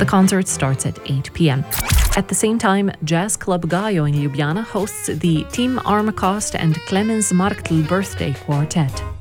The concert starts at 8 p.m. At the same time, Jazz Club Gallo in Ljubljana hosts the Team Armacost and Clemens Marktl Birthday Quartet.